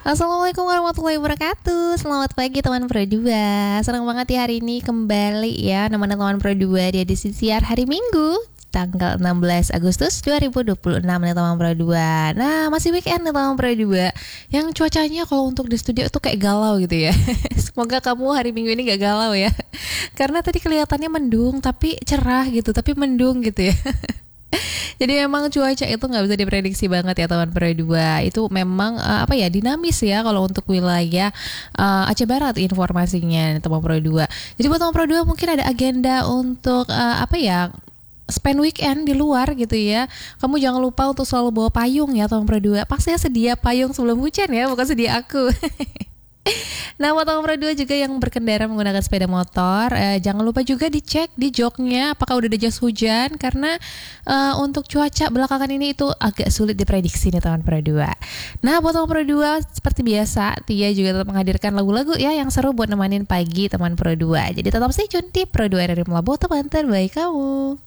Assalamualaikum warahmatullahi wabarakatuh. Selamat pagi teman Pro 2. Senang banget ya hari ini kembali ya nemenin teman Pro 2 di edisi siar hari Minggu tanggal 16 Agustus 2026 nih teman Pro 2. Nah, masih weekend nih teman Pro 2. Yang cuacanya kalau untuk di studio tuh kayak galau gitu ya. Semoga kamu hari Minggu ini gak galau ya. Karena tadi kelihatannya mendung tapi cerah gitu, tapi mendung gitu ya. Jadi memang cuaca itu nggak bisa diprediksi banget ya teman Pro 2. Itu memang dinamis ya kalau untuk wilayah Aceh Barat informasinya teman Pro 2. Jadi buat teman Pro 2 mungkin ada agenda untuk spend weekend di luar gitu ya. Kamu jangan lupa untuk selalu bawa payung ya teman Pro 2. Pastinya sedia payung sebelum hujan ya, bukan sedia aku. Nah, buat teman Pro 2 juga yang berkendara menggunakan sepeda motor, jangan lupa juga dicek di joknya apakah udah ada jas hujan, karena untuk cuaca belakangan ini itu agak sulit diprediksi nih teman Pro 2. Nah, buat teman Pro 2 seperti biasa, Tia juga tetap menghadirkan lagu-lagu ya yang seru buat nemenin pagi teman Pro 2. Jadi tetap stay tune di Pro 2 dari Melabu, teman terbaik kamu.